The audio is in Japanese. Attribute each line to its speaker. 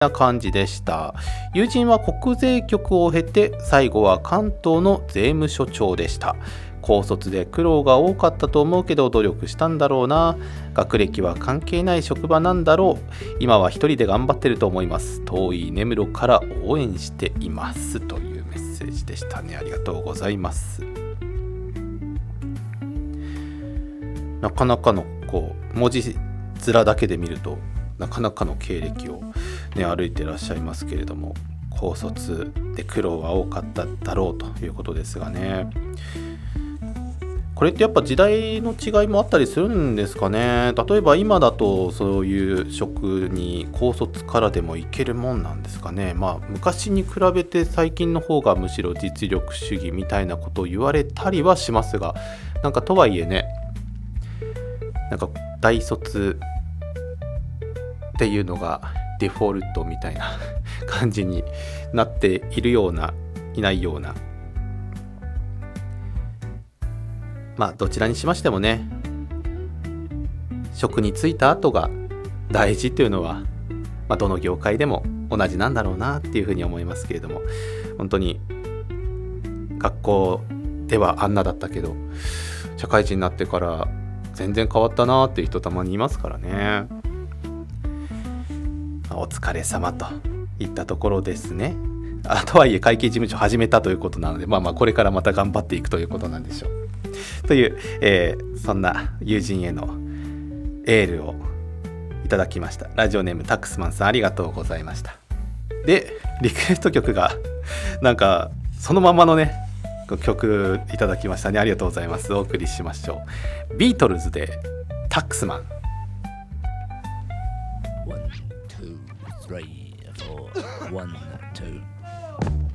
Speaker 1: な感じでした。友人は国税局を経て、最後は関東の税務署長でした。高卒で苦労が多かったと思うけど努力したんだろうな。学歴は関係ない職場なんだろう。今は一人で頑張ってると思います。遠い根室から応援しています、というメッセージでしたね。ありがとうございます。なかなかの文字面だけで見るとなかなかの経歴を、歩いてらっしゃいますけれども、高卒で苦労は多かっただろうということですがね。これってやっぱ時代の違いもあったりするんですかね。例えば今だとそういう職に高卒からでもいけるもんなんですかね。昔に比べて最近の方がむしろ実力主義みたいなことを言われたりはしますが、とはいえね、大卒っていうのがデフォルトみたいな感じになっているようないないような、どちらにしましてもね、職に就いた後が大事っていうのは、どの業界でも同じなんだろうなっていうふうに思いますけれども、本当に学校ではあんなだったけど社会人になってから全然変わったなっていう人たまにいますからね。お疲れ様といったところですね。とはいえ会計事務所始めたということなので、これからまた頑張っていくということなんでしょうという、そんな友人へのエールをいただきました。ラジオネームタックスマンさん、ありがとうございました。で、リクエスト曲がそのままのね曲いただきましたね。ありがとうございます。お送りしましょう。ビートルズでタックスマン。
Speaker 2: 1, 2, 3, 4 1, 2